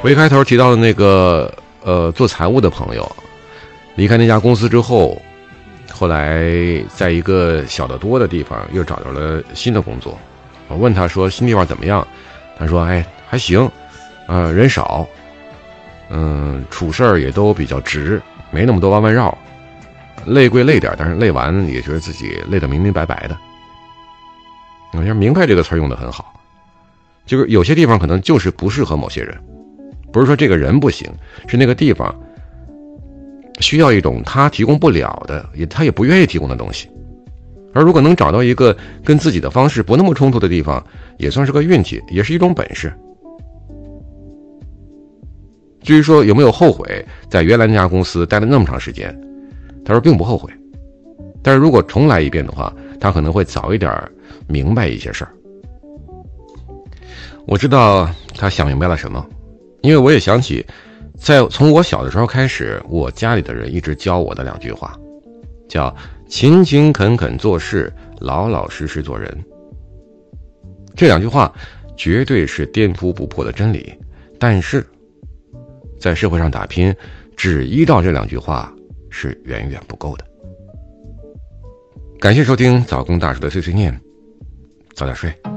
我一开头提到的那个做财务的朋友，离开那家公司之后，后来在一个小得多的地方又找到了新的工作。我问他说新地方怎么样，他说还行，人少，处事儿也都比较直，没那么多弯弯绕，累归累点，但是累完也觉得自己累得明明白白的。我觉得明白这个词用得很好，就是有些地方可能就是不适合某些人，不是说这个人不行，是那个地方需要一种他提供不了的，他也不愿意提供的东西。而如果能找到一个跟自己的方式不那么冲突的地方，也算是个运气，也是一种本事。至于说有没有后悔在原来那家公司待了那么长时间，他说并不后悔，但是如果重来一遍的话，他可能会早一点明白一些事儿。我知道他想明白了什么，因为我也想起从我小的时候开始，我家里的人一直教我的2句话，叫勤勤恳恳做事，老老实实做人。这2句话绝对是颠扑不破的真理，但是在社会上打拼，只依照这2句话是远远不够的。感谢收听早工大叔的碎碎念，早点睡。